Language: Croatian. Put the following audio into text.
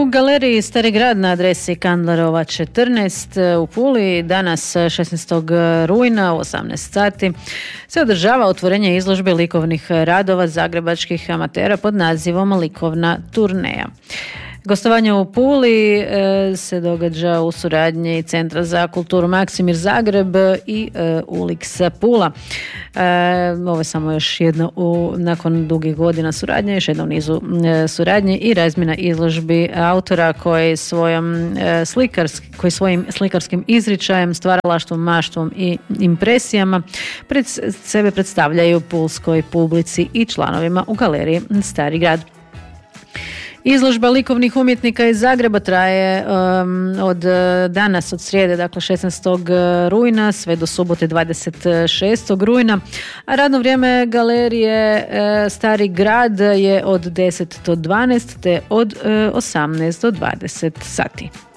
galeriji Stari grad na adresi Kandlerova 14 u Puli danas 16. rujna u 18 sati se održava otvorenje izložbe likovnih radova zagrebačkih amatera pod nazivom Likovna turneja. Gostovanje u Puli se događa u suradnji Centra za kulturu Maksimir Zagreb i Ulixa Pula. Ovo je samo još jedno nakon dugih godina suradnje, još jedno u nizu suradnje i razmjena izložbi autora koji svojim slikarskim izričajem, stvaralaštvom, maštvom i impresijama pred sebe predstavljaju pulskoj publici i članovima u galeriji Stari grad. Izložba likovnih umjetnika iz Zagreba traje od danas, od srijede, dakle 16. rujna sve do subote 26. rujna, a radno vrijeme galerije Stari grad je od 10 do 12 te od 18 do 20 sati.